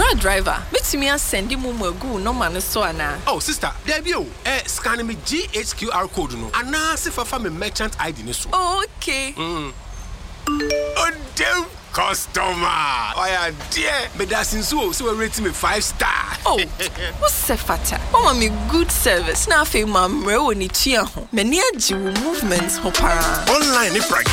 Bra driver, metumi assendi mu magu no man so ana. Oh sister, there be o. Scan me GHQR code no. Ana se fafa me merchant ID ni so. Okay. Oh damn customer. Oh yeah, dear. Me da sinso so we rate me 5 star. Oh, what's fata? Mama me good service. Na fe mamre woni tua ho. Me ni agi movements ho para. Online ni price